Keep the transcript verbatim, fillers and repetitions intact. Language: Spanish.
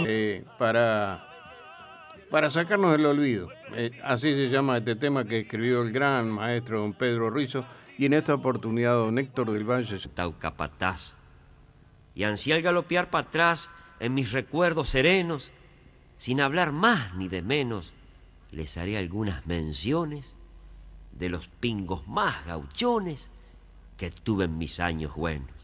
eh, para, para sacarnos del olvido. Eh, así se llama este tema que escribió el gran maestro don Pedro Rizo, y en esta oportunidad don Héctor del Valle. Taucapataz. Y ansí al galopear para atrás en mis recuerdos serenos, sin hablar más ni de menos, les haré algunas menciones de los pingos más gauchones que tuve en mis años buenos.